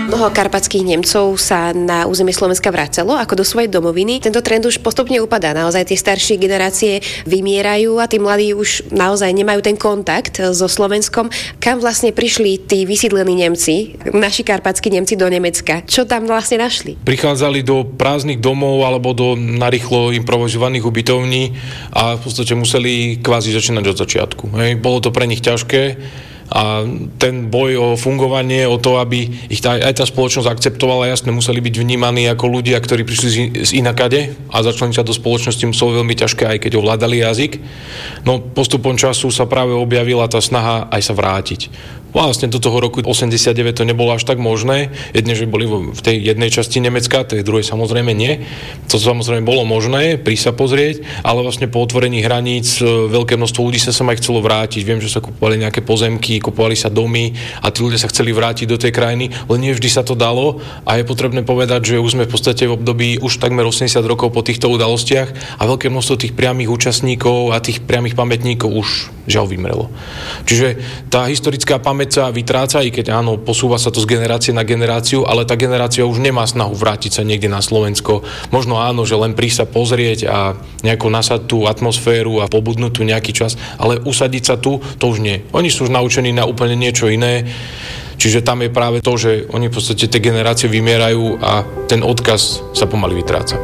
Mnoho karpatských Nemcov sa na územie Slovenska vracalo ako do svojej domoviny. Tento trend už postupne upadá. Naozaj tie staršie generácie vymierajú a tí mladí už naozaj nemajú ten kontakt so Slovenskom. Kam vlastne prišli tí vysídlení Nemci, naši karpatskí Nemci do Nemecka? Čo tam vlastne našli? Prichádzali do prázdnych domov alebo do narýchlo improvizovaných ubytovní a v podstate museli kvázi začínať od začiatku. Hej. Bolo to pre nich ťažké. A ten boj o fungovanie, o to, aby ich aj tá spoločnosť akceptovala, jasne, museli byť vnímaní ako ľudia, ktorí prišli z inakade a začleniť sa do spoločnosti muselo veľmi ťažké, aj keď ovládali jazyk. No postupom času sa práve objavila tá snaha aj sa vrátiť. Vlastne do toho roku 89 to nebolo až tak možné, jedne, že boli v tej jednej časti Nemecka, tej druhej samozrejme nie. To samozrejme bolo možné, prísť sa pozrieť, ale vlastne po otvorení hraníc veľké množstvo ľudí sa aj chcelo vrátiť. Viem, že sa kupovali nejaké pozemky, kupovali sa domy a tí ľudia sa chceli vrátiť do tej krajiny, ale nie vždy sa to dalo a je potrebné povedať, že už sme v podstate v období už takmer 80 rokov po týchto udalostiach a veľké množstvo tých priamych účastníkov a tých priamych pamätníkov už žiaľ vymrelo. Čiže tá historická pamäť sa vytráca, i keď áno, posúva sa to z generácie na generáciu, ale tá generácia už nemá snahu vrátiť sa niekde na Slovensko. Možno áno, že len prísť sa pozrieť a nejako nasať tú atmosféru a pobudnúť tu nejaký čas, ale usadiť sa tu, to už nie. Oni sú už naučení na úplne niečo iné. Čiže tam je práve to, že oni v podstate tie generácie vymierajú a ten odkaz sa pomaly vytráca.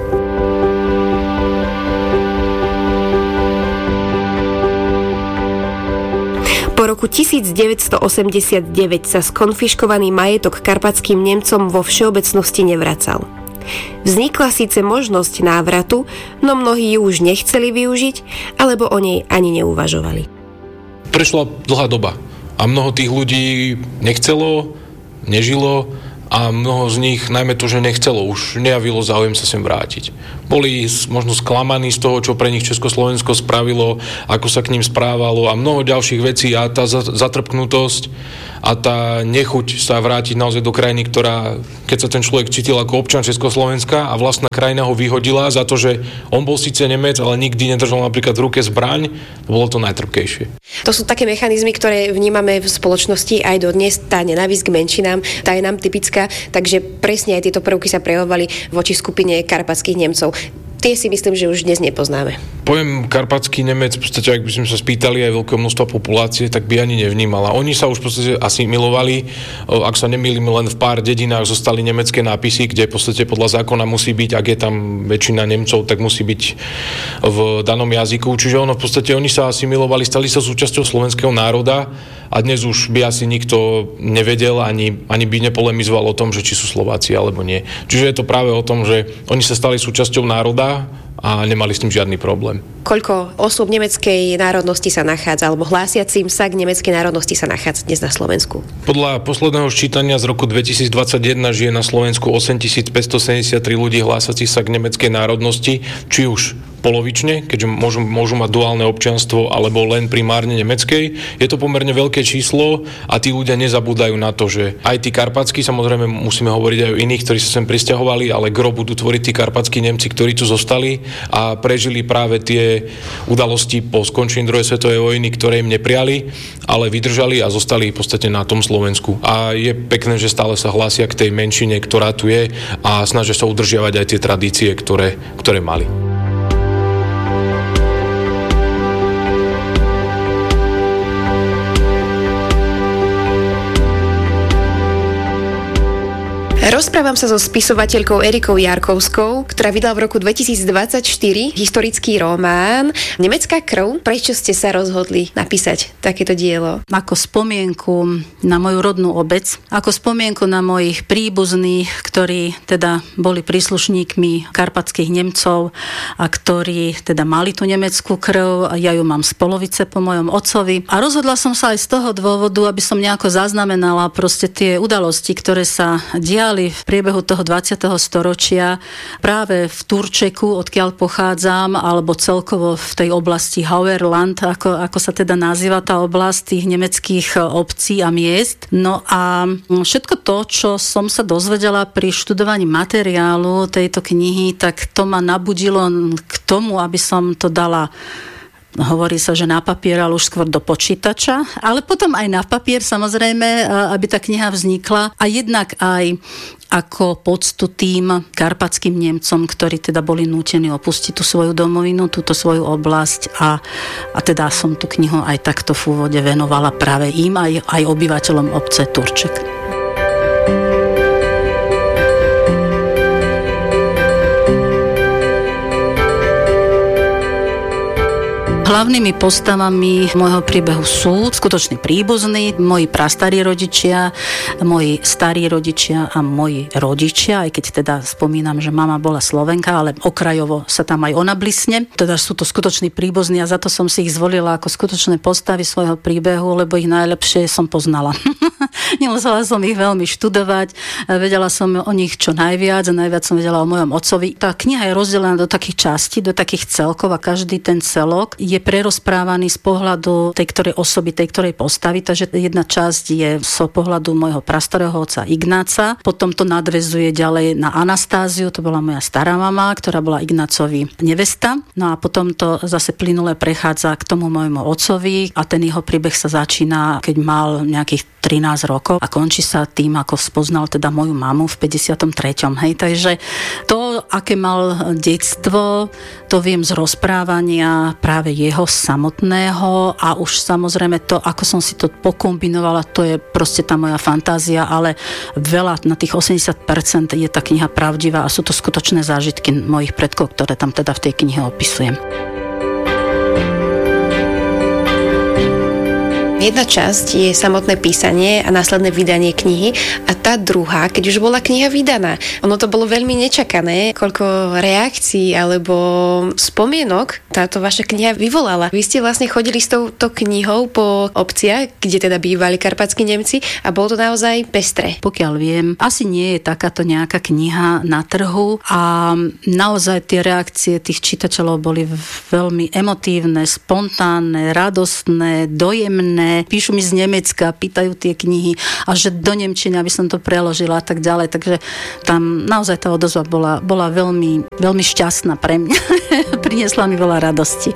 Po roku 1989 sa skonfiškovaný majetok karpatským Nemcom vo všeobecnosti nevracal. Vznikla síce možnosť návratu, no mnohí ju už nechceli využiť, alebo o nej ani neuvažovali. Prešla dlhá doba a mnoho tých ľudí nechcelo, nežilo a mnoho z nich, najmä to, že nechcelo, už nejavilo záujem sa sem vrátiť. Boli možno sklamaní z toho, čo pre nich Československo spravilo, ako sa k ním správalo a mnoho ďalších vecí a tá zatrpknutosť a tá nechuť sa vrátiť naozaj do krajiny, ktorá, keď sa ten človek cítil ako občan Československa a vlastná krajina ho vyhodila za to, že on bol síce Nemec, ale nikdy nedržal napríklad v ruke zbraň, bolo to najtrpkejšie. To sú také mechanizmy, ktoré vnímame v spoločnosti aj dodnes. Tá nenávisť k menšinám, tá je nám typická, takže presne aj tieto prvky sa prejavovali voči skupine karpatských Nemcov. Tie si myslím, že už dnes nepoznáme. Pojem karpatský Nemec, v podstate, ak by sme sa spýtali aj veľkého množstva populácie, tak by ani nevnímala. Oni sa už v podstate asimilovali, ak sa nemýlim, len v pár dedinách zostali nemecké nápisy, kde v podstate podľa zákona musí byť, ak je tam väčšina Nemcov, tak musí byť v danom jazyku. Čiže ono v podstate oni sa asimilovali, stali sa súčasťou slovenského národa a dnes už by asi nikto nevedel, ani by nepolemizoval o tom, že či sú Slováci alebo nie. Čiže je to práve o tom, že oni sa stali súčasťou národa a nemali s tým žiadny problém. Koľko osôb nemeckej národnosti sa nachádza, alebo hlásiacim sa k nemeckej národnosti sa nachádza dnes na Slovensku? Podľa posledného ščítania z roku 2021 žije na Slovensku 8573 ľudí hlásiacich sa k nemeckej národnosti, či už polovične, keďže môžu mať duálne občianstvo, alebo len primárne nemeckej. Je to pomerne veľké číslo a tí ľudia nezabúdajú na to, že aj tí karpatskí, samozrejme musíme hovoriť aj o iných, ktorí sa sem prisťahovali, ale gro budú tvoriť tí karpatskí Nemci, ktorí tu zostali a prežili práve tie udalosti po skončení druhej svetovej vojny, ktoré im nepriali, ale vydržali a zostali v podstate na tom Slovensku. A je pekné, že stále sa hlásia k tej menšine, ktorá tu je a snažia sa udržiavať aj tie tradície, ktoré mali. Rozprávam sa so spisovateľkou Erikou Jarkovskou, ktorá vydala v roku 2024 historický román Nemecká krv. Prečo ste sa rozhodli napísať takéto dielo? Ako spomienku na moju rodnú obec, ako spomienku na mojich príbuzných, ktorí teda boli príslušníkmi karpatských Nemcov a ktorí teda mali tú nemeckú krv, a ja ju mám z polovice po mojom otcovi. A rozhodla som sa aj z toho dôvodu, aby som nejako zaznamenala proste tie udalosti, ktoré sa diali v priebehu toho 20. storočia práve v Turčeku, odkiaľ pochádzam, alebo celkovo v tej oblasti Hauerland, ako sa teda nazýva tá oblasť tých nemeckých obcí a miest. No a všetko to, čo som sa dozvedela pri študovaní materiálu tejto knihy, tak to ma nabudilo k tomu, aby som to dala Hovorí sa, že na papier, ale už skôr do počítača, ale potom aj na papier, samozrejme, aby tá kniha vznikla. A jednak aj ako poctu tým karpatským Nemcom, ktorí teda boli nútení opustiť tú svoju domovinu, túto svoju oblasť a teda som tú knihu aj takto v úvode venovala práve im, aj obyvateľom obce Turček. Hlavnými postavami môjho príbehu sú skutoční príbuzní, moji prastarí rodičia, moji starí rodičia a moji rodičia, aj keď teda spomínam, že mama bola Slovenka, ale okrajovo sa tam aj ona blisne. Teda sú to skutoční príbuzní a za to som si ich zvolila ako skutočné postavy svojho príbehu, lebo ich najlepšie som poznala. Nemusela som ich veľmi študovať, vedela som o nich čo najviac a najviac som vedela o mojom otcovi. Tá kniha je rozdelená do takých častí, do takých celkov a každý ten celok je prerozprávaný z pohľadu tej ktorej osoby, tej ktorej postavy. Takže jedna časť je z pohľadu môjho prastarého otca Ignáca. Potom to nadväzuje ďalej na Anastáziu, to bola moja stará mama, ktorá bola Ignácovi nevesta. No a potom to zase plynule prechádza k tomu môjmu otcovi a ten jeho príbeh sa začína, keď mal nejakých 13 rokov a končí sa tým, ako spoznal teda moju mamu v 53. Hej, takže to, aké mal detstvo, to viem z rozprávania práve jeho samotného a už samozrejme to, ako som si to pokombinovala, to je proste tá moja fantázia, ale veľa, na tých 80% je tá kniha pravdivá a sú to skutočné zážitky mojich predkov, ktoré tam teda v tej knihe opisujem. Jedna časť je samotné písanie a následné vydanie knihy a tá druhá, keď už bola kniha vydaná. Ono to bolo veľmi nečakané, koľko reakcií alebo spomienok táto vaša kniha vyvolala. Vy ste vlastne chodili s touto knihou po obciach, kde teda bývali karpatskí Nemci a bolo to naozaj pestré. Pokiaľ viem, asi nie je takáto nejaká kniha na trhu a naozaj tie reakcie tých čitateľov boli veľmi emotívne, spontánne, radostné, dojemné. Píšu mi z Nemecka, pýtajú tie knihy a že do nemčiny, aby som to preložila a tak ďalej. Takže tam naozaj tá odozva bola veľmi, veľmi šťastná pre mňa. Priniesla mi veľa radosti.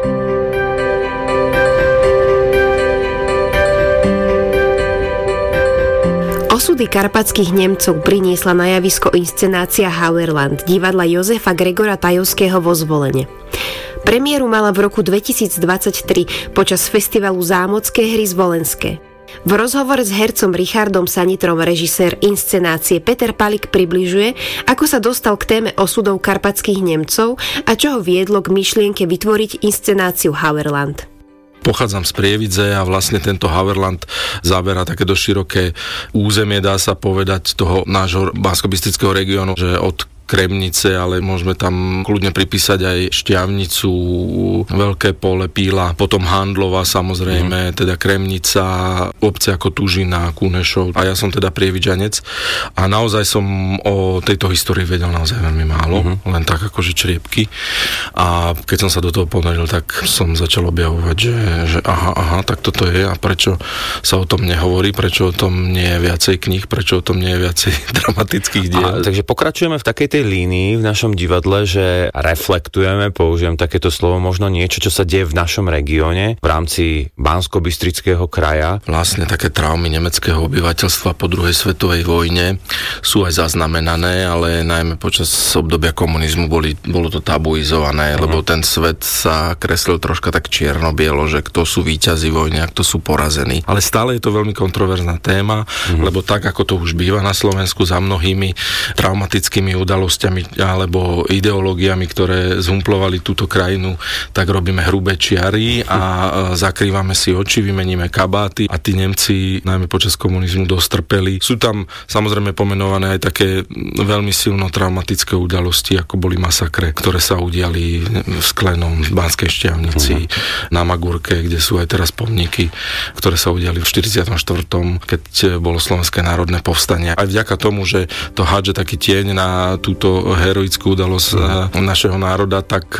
Osudy karpatských Nemcov priniesla na javisko inscenácia Hauerland divadla Jozefa Gregora Tajovského vo Zvolene. Premiéru mala v roku 2023 počas festivalu Zámocké hry Zvolenské. V rozhovore s hercom Richardom Sanitrom režisér inscenácie Peter Palik približuje, ako sa dostal k téme osudov karpatských Nemcov a čo ho viedlo k myšlienke vytvoriť inscenáciu Hauerland. Pochádzam z Prievidze a vlastne tento Hauerland zaberá také dosť široké územie, dá sa povedať, toho nášho banskobystrického regiónu, že od Kremnice, ale môžeme tam kľudne pripísať aj Štiavnicu, Veľké Pole, Píla, potom Handlova samozrejme, teda Kremnica, obce ako Tužina, Kunešov a ja som teda prievidžanec a naozaj som o tejto histórii vedel naozaj veľmi málo, len tak akože čriepky a keď som sa do toho ponoril, tak som začal objavovať, že aha, tak toto je a prečo sa o tom nehovorí, prečo o tom nie je viacej kníh, prečo o tom nie je viacej dramatických diel. Takže pokračujeme v takej tej línii v našom divadle, že reflektujeme, použijem takéto slovo, možno niečo, čo sa deje v našom regióne v rámci Banskobystrického kraja. Vlastne také traumy nemeckého obyvateľstva po druhej svetovej vojne sú aj zaznamenané, ale najmä počas obdobia komunizmu bolo to tabuizované, lebo ten svet sa kreslil troška tak čierno-bielo, že kto sú víťazi vojny a kto sú porazení. Ale stále je to veľmi kontroverzná téma, lebo tak, ako to už býva na Slovensku za mnohými traumatickými udalosťami alebo ideológiami, ktoré zumplovali túto krajinu, tak robíme hrubé čiary a zakrývame si oči, vymeníme kabáty a tí Nemci najmä počas komunizmu dostrpeli. Sú tam samozrejme pomenované aj také veľmi silno traumatické udalosti, ako boli masakre, ktoré sa udiali v Sklenom, v Banskej Štiavnici, na Magurke, kde sú aj teraz pomníky, ktoré sa udiali v 44., keď bolo Slovenské národné povstanie. Aj vďaka tomu, že to hádže taký tieň na túto heroickú udalosť našeho národa, tak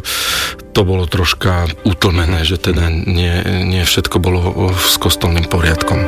to bolo troška utlmené, že teda nie všetko bolo s kostolným poriadkom.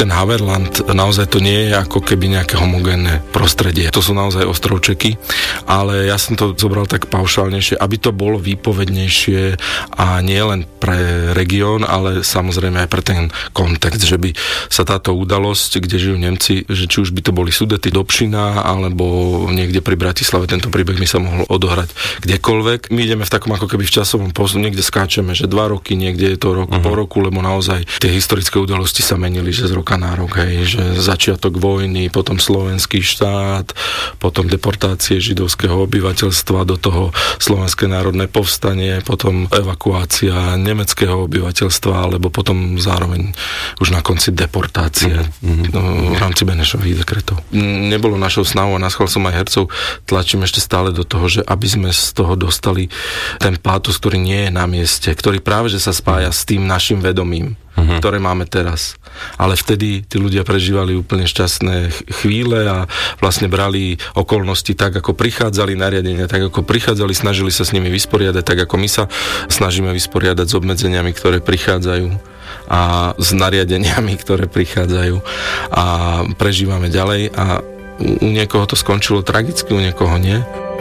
ten Haverland naozaj to nie je ako keby nejaké homogénne prostredie. To sú naozaj ostrovčeky, ale ja som to zobral tak paušálnejšie, aby to bolo výpovednejšie a nie len pre región, ale samozrejme aj pre ten kontext, že by sa táto udalosť, kde žijú Nemci, že či už by to boli Sudety, Dobšina, alebo niekde pri Bratislave, tento príbeh by sa mohol odohrať kdekoľvek. My ideme v takom ako keby v časovom posune, niekde skáčeme, že 2 roky, niekde je to rok po roku, lebo naozaj tie historické udalosti sa menili, že z roka na rok, hej, že začiatok vojny, potom slovenský štát, potom deportácie židovského obyvateľstva, do toho Slovenské národné povstanie, potom evakuácia nemeckého obyvateľstva, alebo potom zároveň už na konci deportácie v rámci Benešových dekretov. Nebolo našou snahou, a naschvál som aj hercov tlačím ešte stále do toho, že aby sme z toho dostali ten pátos, ktorý nie je na mieste, ktorý práve že sa spája s tým našim vedomím, ktoré máme teraz. Ale vtedy tí ľudia prežívali úplne šťastné chvíle a vlastne brali okolnosti tak, ako prichádzali nariadenia, tak ako prichádzali, snažili sa s nimi vysporiadať, tak ako my sa snažíme vysporiadať s obmedzeniami, ktoré prichádzajú a s nariadeniami, ktoré prichádzajú a prežívame ďalej a u niekoho to skončilo tragicky, u niekoho nie.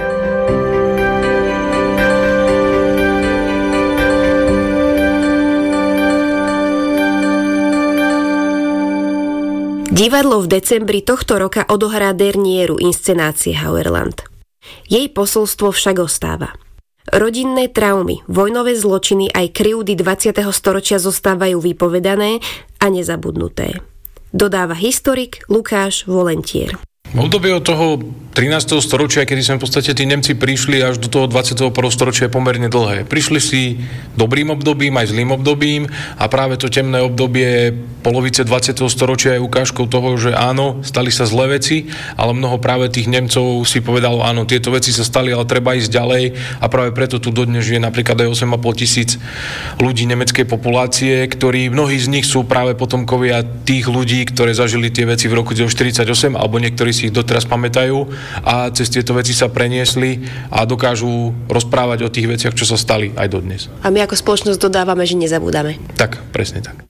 Divadlo v decembri tohto roka odohrá derniéru inscenácie Hauerland. Jej posolstvo však ostáva. Rodinné traumy, vojnové zločiny aj krivdy 20. storočia zostávajú vypovedané a nezabudnuté. Dodáva historik Lukáš Volentier. V období od toho 13. storočia, kedy sme v podstate tí Nemci prišli až do toho 21. storočia je pomerne dlhé. Prišli si dobrým obdobím, aj zlým obdobím a práve to temné obdobie polovice 20. storočia je ukážkou toho, že áno, stali sa zlé veci, ale mnoho práve tých Nemcov si povedalo, áno, tieto veci sa stali, ale treba ísť ďalej a práve preto tu dodnes žije napríklad aj 8,5 tisíc ľudí nemeckej populácie, ktorí mnohí z nich sú práve potomkovia tých ľudí, ktoré zažili tie veci v roku 1948 alebo niektorí si ich doteraz pamätajú a cez tieto veci sa preniesli a dokážu rozprávať o tých veciach, čo sa stali aj dodnes. A my ako spoločnosť dodávame, že nezabúdame. Tak, presne tak.